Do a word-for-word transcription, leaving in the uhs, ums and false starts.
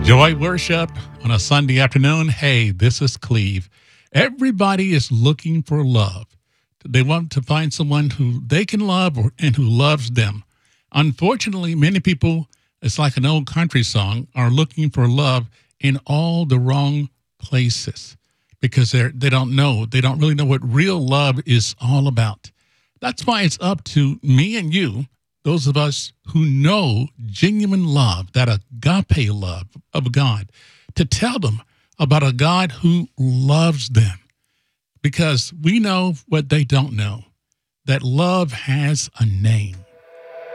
Joy Worship on a Sunday afternoon. Hey, this is Cleve. Everybody is looking for love. They want to find someone who they can love or, and who loves them. Unfortunately, many people, it's like an old country song, are looking for love in all the wrong places because they're, they don't know. They don't really know what real love is all about. That's why it's up to me and you, those of us who know genuine love, that agape love of God, to tell them about a God who loves them. Because we know what they don't know, that love has a name.